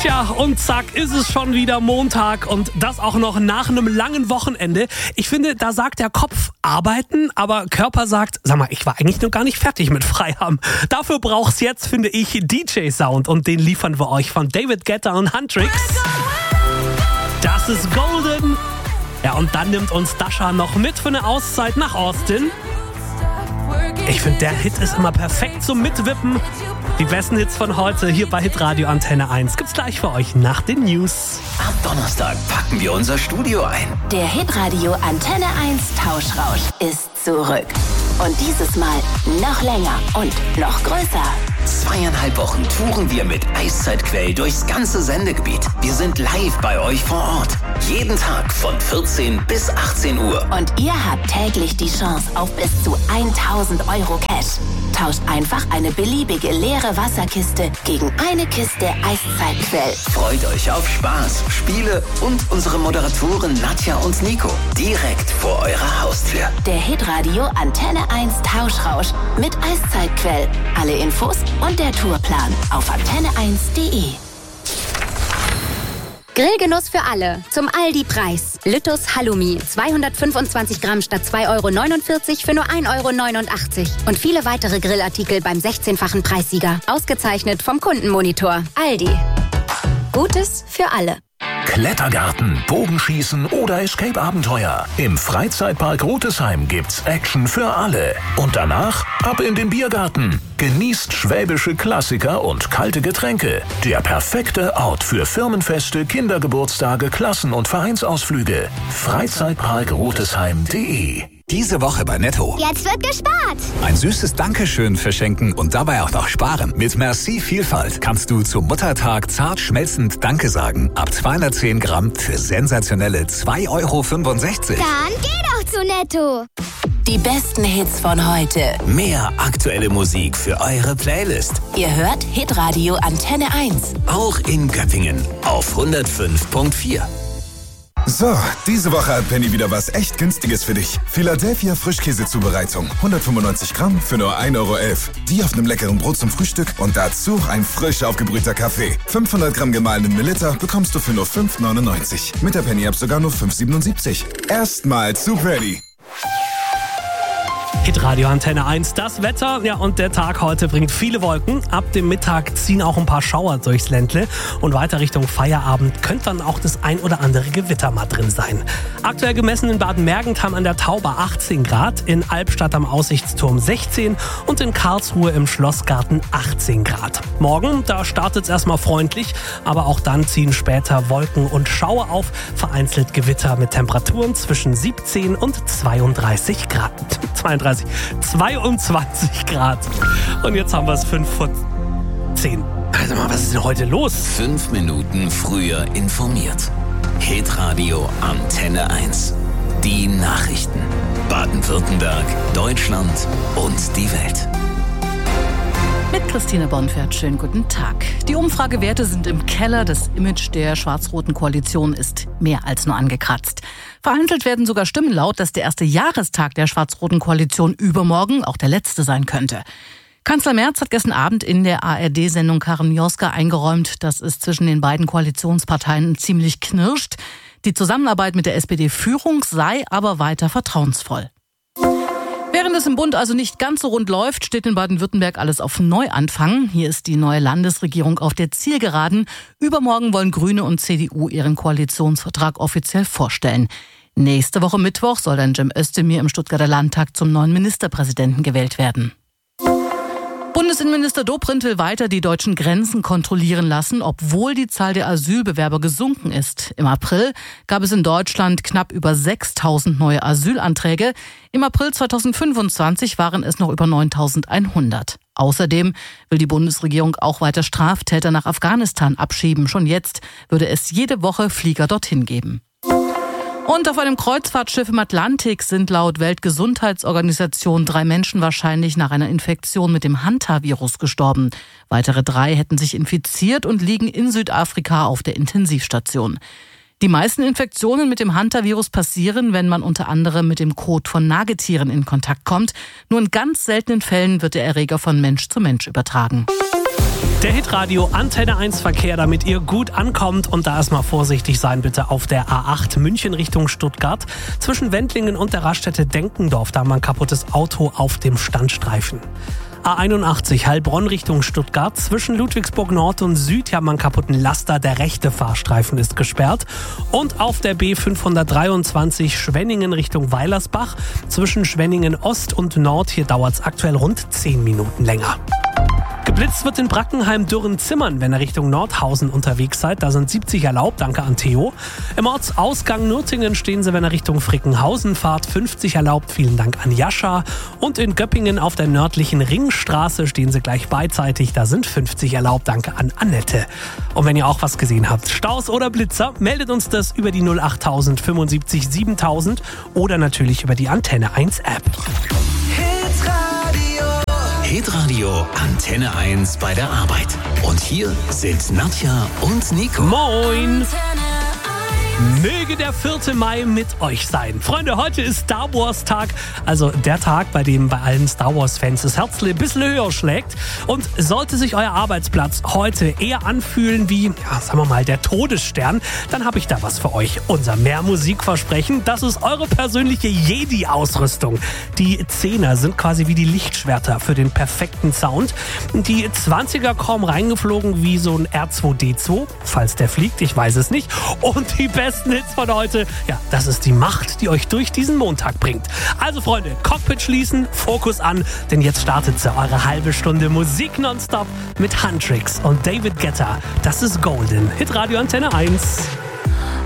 Tja, und zack ist es schon wieder Montag und das auch noch nach einem langen Wochenende. Ich finde, da sagt der Kopf arbeiten, aber Körper sagt, sag mal, ich war eigentlich noch gar nicht fertig mit Freihaben. Dafür braucht's jetzt, finde ich, DJ-Sound und den liefern wir euch von David Guetta und Huntrix. Das ist Golden. Ja, und dann nimmt uns Dasha noch mit für eine Auszeit nach Austin. Ich finde, der Hit ist immer perfekt zum Mitwippen. Die besten Hits von heute hier bei Hitradio Antenne 1 gibt's gleich für euch nach den News. Am Donnerstag packen wir unser Studio ein. Der Hitradio Antenne 1 Tauschrausch ist zurück. Und dieses Mal noch länger und noch größer. 2,5 Wochen touren wir mit Eiszeitquell durchs ganze Sendegebiet. Wir sind live bei euch vor Ort. Jeden Tag von 14 bis 18 Uhr. Und ihr habt täglich die Chance auf bis zu 1.000 Euro Cash. Tauscht einfach eine beliebige leere Wasserkiste gegen eine Kiste Eiszeitquell. Freut euch auf Spaß, Spiele und unsere Moderatoren Nadja und Nico. Direkt vor eurer Haustür. Der Hitradio Antenne 1 Tauschrausch mit Eiszeitquell. Alle Infos und der Tourplan auf antenne1.de. Grillgenuss für alle. Zum Aldi-Preis. Lüttus Halloumi. 225 Gramm statt 2,49 € für nur 1,89 € Und viele weitere Grillartikel beim 16-fachen Preissieger. Ausgezeichnet vom Kundenmonitor. Aldi. Gutes für alle. Klettergarten, Bogenschießen oder Escape-Abenteuer. Im Freizeitpark Rotesheim gibt's Action für alle. Und danach ab in den Biergarten. Genießt schwäbische Klassiker und kalte Getränke. Der perfekte Ort für Firmenfeste, Kindergeburtstage, Klassen- und Vereinsausflüge. Freizeitparkrotesheim.de. Diese Woche bei Netto. Jetzt wird gespart. Ein süßes Dankeschön verschenken und dabei auch noch sparen. Mit Merci Vielfalt kannst du zum Muttertag zart schmelzend Danke sagen. Ab 210 Gramm für sensationelle 2,65 €. Dann geh doch zu Netto. Die besten Hits von heute. Mehr aktuelle Musik für eure Playlist. Ihr hört Hitradio Antenne 1. Auch in Göppingen auf 105.4. So, diese Woche hat Penny wieder was echt Günstiges für dich. Philadelphia Frischkäsezubereitung. 195 Gramm für nur 1,11 €. Die auf einem leckeren Brot zum Frühstück und dazu ein frisch aufgebrühter Kaffee. 500 Gramm gemahlenen Melitta bekommst du für nur 5,99 €. Mit der Penny-App sogar nur 5,77 €. Erstmal zu Penny. Hitradio Antenne 1, das Wetter, ja, und der Tag heute bringt viele Wolken. Ab dem Mittag ziehen auch ein paar Schauer durchs Ländle und weiter Richtung Feierabend könnte dann auch das ein oder andere Gewitter mal drin sein. Aktuell gemessen in Baden-Mergentheim an der Tauber 18 Grad, in Albstadt am Aussichtsturm 16 und in Karlsruhe im Schlossgarten 18 Grad. Morgen, da startet es erstmal freundlich, aber auch dann ziehen später Wolken und Schauer auf, vereinzelt Gewitter mit Temperaturen zwischen 17 und 22 Grad. 22 Grad. Und jetzt haben wir es 5 vor 10. Also mal, was ist denn heute los? 5 Minuten früher informiert. Hitradio Antenne 1. Die Nachrichten. Baden-Württemberg, Deutschland und die Welt. Mit Christine Bonfert, schönen guten Tag. Die Umfragewerte sind im Keller. Das Image der schwarz-roten Koalition ist mehr als nur angekratzt. Vereinzelt werden sogar Stimmen laut, dass der erste Jahrestag der schwarz-roten Koalition übermorgen auch der letzte sein könnte. Kanzler Merz hat gestern Abend in der ARD-Sendung Karin Mioska eingeräumt, dass es zwischen den beiden Koalitionsparteien ziemlich knirscht. Die Zusammenarbeit mit der SPD-Führung sei aber weiter vertrauensvoll. Während es im Bund also nicht ganz so rund läuft, steht in Baden-Württemberg alles auf Neuanfang. Hier ist die neue Landesregierung auf der Zielgeraden. Übermorgen wollen Grüne und CDU ihren Koalitionsvertrag offiziell vorstellen. Nächste Woche Mittwoch soll dann Cem Özdemir im Stuttgarter Landtag zum neuen Ministerpräsidenten gewählt werden. Bundesinnenminister Dobrindt will weiter die deutschen Grenzen kontrollieren lassen, obwohl die Zahl der Asylbewerber gesunken ist. Im April gab es in Deutschland knapp über 6.000 neue Asylanträge. Im April 2025 waren es noch über 9.100. Außerdem will die Bundesregierung auch weiter Straftäter nach Afghanistan abschieben. Schon jetzt würde es jede Woche Flieger dorthin geben. Und auf einem Kreuzfahrtschiff im Atlantik sind laut Weltgesundheitsorganisation 3 Menschen wahrscheinlich nach einer Infektion mit dem Hantavirus gestorben. Weitere 3 hätten sich infiziert und liegen in Südafrika auf der Intensivstation. Die meisten Infektionen mit dem Hantavirus passieren, wenn man unter anderem mit dem Kot von Nagetieren in Kontakt kommt. Nur in ganz seltenen Fällen wird der Erreger von Mensch zu Mensch übertragen. Der Hitradio Antenne 1 Verkehr, damit ihr gut ankommt und da erstmal vorsichtig sein bitte auf der A8 München Richtung Stuttgart. Zwischen Wendlingen und der Raststätte Denkendorf, da haben wir ein kaputtes Auto auf dem Standstreifen. A81 Heilbronn Richtung Stuttgart. Zwischen Ludwigsburg Nord und Süd haben wir einen kaputten Laster. Der rechte Fahrstreifen ist gesperrt. Und auf der B523 Schwenningen Richtung Weilersbach. Zwischen Schwenningen Ost und Nord, hier dauert es aktuell rund 10 Minuten länger. Geblitzt wird in Brackenheim-Dürren-Zimmern, wenn ihr Richtung Nordhausen unterwegs seid. Da sind 70 erlaubt, danke an Theo. Im Ortsausgang Nürtingen stehen sie, wenn ihr Richtung Frickenhausen fahrt. 50 erlaubt, vielen Dank an Jascha. Und in Göppingen auf der nördlichen Ringstraße stehen sie gleich beidseitig. Da sind 50 erlaubt, danke an Annette. Und wenn ihr auch was gesehen habt, Staus oder Blitzer, meldet uns das über die 08000 75 7000 oder natürlich über die Antenne 1 App. Hitradio Antenne 1 bei der Arbeit. Und hier sind Nadja und Nico. Moin! Möge der 4. Mai mit euch sein. Freunde, heute ist Star Wars Tag, also der Tag, bei dem bei allen Star Wars Fans das Herzle ein bisschen höher schlägt. Und sollte sich euer Arbeitsplatz heute eher anfühlen wie, ja, sagen wir mal, der Todesstern, dann habe ich da was für euch. Unser Mehr-Musik-Versprechen, das ist eure persönliche Jedi-Ausrüstung. Die 10er sind quasi wie die Lichtschwerter für den perfekten Sound. Die 20er kommen reingeflogen wie so ein R2-D2, falls der fliegt, ich weiß es nicht. Und die besten Hits von heute, ja, das ist die Macht, die euch durch diesen Montag bringt. Also Freunde, Cockpit schließen, Fokus an, denn jetzt startet sie eure halbe Stunde Musik nonstop mit Huntrix und David Guetta. Das ist Golden. Hitradio Antenne 1.